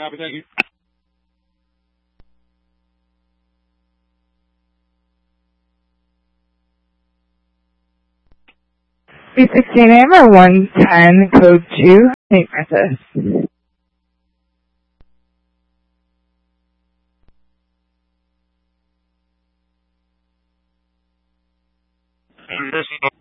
Copy, thank you. 316 Amber 110, code 2, St. Francis. This is